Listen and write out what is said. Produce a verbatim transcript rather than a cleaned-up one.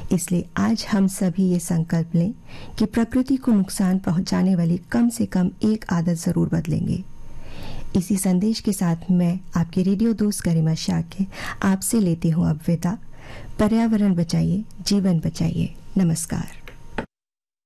इसलिए आज हम सभी ये संकल्प लें कि प्रकृति को नुकसान पहुंचाने वाली कम से कम एक आदत जरूर बदलेंगे। इसी संदेश के साथ मैं आपके रेडियो दोस्त गरिमा शाक्य आपसे लेती हूँ अब विदा। पर्यावरण बचाइए, जीवन बचाइए। नमस्कार।